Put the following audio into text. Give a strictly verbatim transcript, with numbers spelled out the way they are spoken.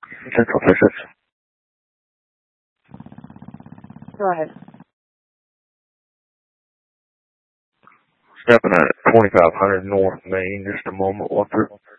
Central Physics. Go ahead. Stepping at twenty-five hundred North Main, just a moment, walk through.